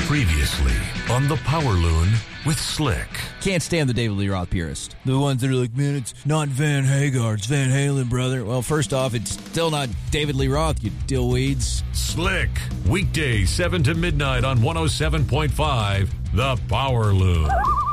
Previously on the Power Loon with Slick. Can't stand the David Lee Roth purists. The ones that are like, man, it's not Van Hagar, it's Van Halen, brother. Well, first off, it's still not David Lee Roth, you dillweeds. Slick, weekdays 7 to midnight on 107.5, the Power Loon.